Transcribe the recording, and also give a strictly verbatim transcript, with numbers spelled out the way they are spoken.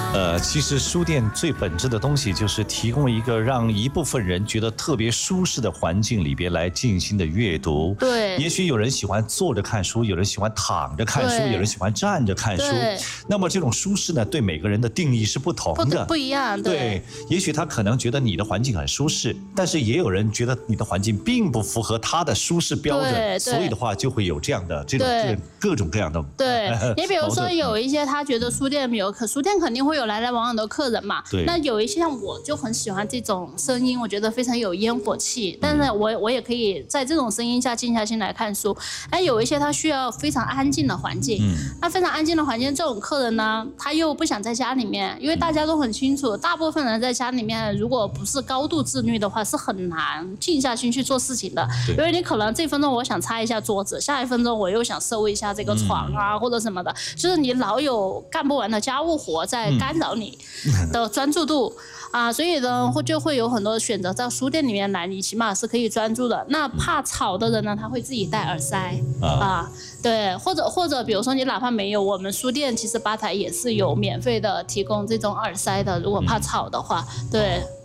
呃，其实书店最本质的东西就是提供一个让一部分人觉得特别舒适的环境里边来静心的阅读。 对， 也许有人喜欢坐着看书，有人喜欢躺着看书，有人喜欢站着看书。那么这种舒适呢，对每个人的定义是不同的， 不, 不一样。对， 对，也许他可能觉得你的环境很舒适，但是也有人觉得你的环境并不符合他的舒适标准，所以的话就会有这样的这种各种各样的。 对，你比如说有一些他觉得书店有，可书店肯定会有来来往往的客人嘛。 对。 那有一些像我就很喜欢这种声音，我觉得非常有烟火气，但是我我也可以在这种声音下静下心来看书。哎，有一些他需要非常安静的环境，嗯，那非常安静的环境，这种客人呢，他又不想在家里面，因为大家都很清楚，大部分人在家里面，如果不是高度自律的话，是很难静下心去做事情的。因为你可能这分钟我想擦一下桌子，下一分钟我又想收一下这个床啊，嗯、或者什么的，就是你老有干不完的家务活在干扰你的专注度。啊，所以呢，就会有很多选择到书店里面来，你起码是可以专注的。那怕吵的人呢，他会自己戴耳塞啊，对，或者或者比如说你哪怕没有，我们书店其实吧台也是有免费的提供这种耳塞的，如果怕吵的话，对。